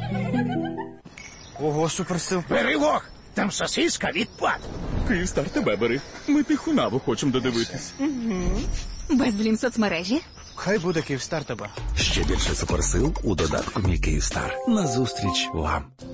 Ого, суперсил. Бери вог! Там сосиска відпад. Київстар, тебе бери. Ми Тихунаву хочемо додивитись. Безлім соцмережі. Хай буде Київстар тебе. Ще більше суперсил у додатку «Мій Київстар». Назустріч вам.